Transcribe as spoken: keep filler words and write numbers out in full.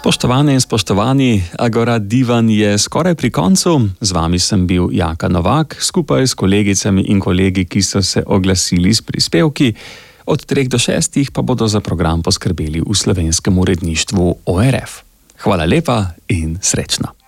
Spoštovane in spoštovani, Agora Divan je skoraj pri koncu. Z vami sem bil Jaka Novak, skupaj s kolegicami in kolegi, ki so se oglasili s prispevki. Od treh do šestih pa bodo za program poskrbeli v slovenskem uredništvu O R F. Hvala lepa in srečno.